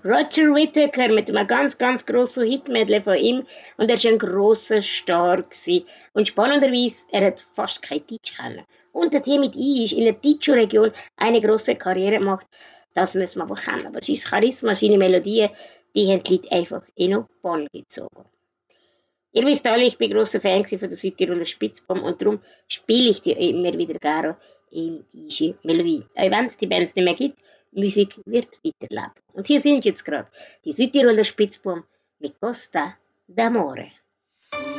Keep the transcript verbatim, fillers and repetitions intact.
Roger Whittaker mit einem ganz, ganz grossen Hitmedley von ihm. Und er war ein grosser Star. Gewesen. Und spannenderweise, er hat fast kein Deutsch kennen. Und der hier mit I ist in der deutschen Region eine grosse Karriere gemacht. Das müssen wir aber kennen. Aber sein Charisma, seine Melodien, die haben die Leute einfach in den Bann gezogen. Ihr wisst alle, ich bin grosser Fan von der Südtiroler Spitzbom und darum spiele ich die immer wieder gerne in diese Melodie. Auch wenn es die Bands nicht mehr gibt, Musik wird weiterleben. Und hier sind jetzt gerade die Südtiroler Spitzbom mit Costa d'Amore.